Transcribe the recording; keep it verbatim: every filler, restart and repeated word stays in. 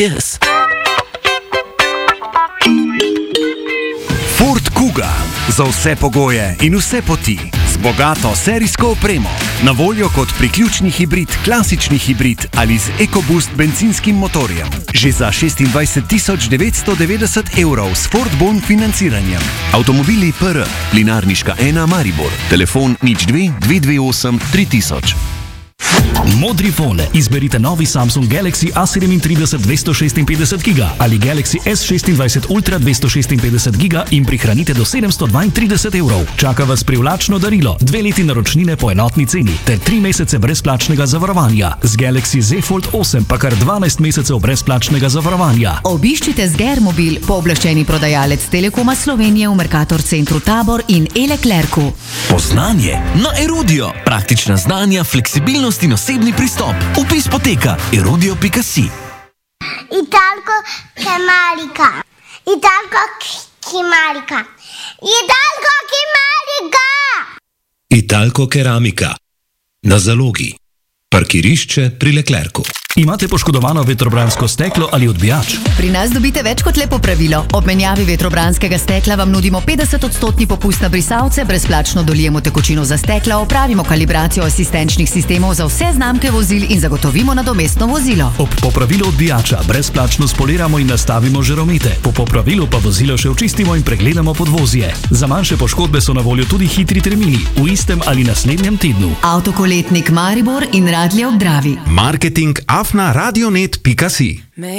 Cheers! Ford Kuga. Za vse pogoje in vse poti. Z bogato serijsko opremo. Na voljo kot priključni hibrid, klasični hibrid ali z EcoBoost bencinskim motorjem. Že za šestindvajset tisoč devetsto devetdeset evrov s Ford Bon financiranjem. Avtomobili P R, Plinarniška ena Maribor. Telefon nič dve dve dve osem tri tisoč. Modri fone. Izberite novi Samsung Galaxy A sedemintrideset dvesto šestinpetdeset giga ali Galaxy S šestindvajset Ultra dvesto šestinpetdeset giga in prihranite do sedemsto dvaintrideset evrov. Čaka vas privlačno darilo, dve leti naročnine po enotni ceni ter tri mesece brezplačnega zavarovanja. Z Galaxy Z Fold osem pa kar dvanajst mesecev brezplačnega zavarovanja. Obiščite Zgermobil, pooblaščeni prodajalec Telekoma Slovenije v Mercator centru Tabor in E-Leclercu. Poznanje na Erudio. Praktična znanja, fleksibilnost in osebni pristop. Vpis poteka erudio pika si. Italko kemalika. Italko kemalika. Italko kemalika. Italko keramika. Na zalogi. Parkirišče pri Leclercu. Imate poškodovano vetrobransko steklo ali odbijač? Pri nas dobite več kot le popravilo. Ob menjavi vetrobranskega stekla vam nudimo petdeset odstotni popust na brisalce, brezplačno dolijemo tekočino za stekla, opravimo kalibracijo asistenčnih sistemov za vse znamke vozil in zagotovimo nadomestno vozilo. Ob popravilu odbijača brezplačno spoliramo in nastavimo žaromete. Po popravilu pa vozilo še očistimo in pregledamo podvozje. Za manjše poškodbe so na voljo tudi hitri termini v istem ali naslednjem tednu. Avtokoletnik Maribor in Radlje ob Dravi. Marketing afna radionet pika si.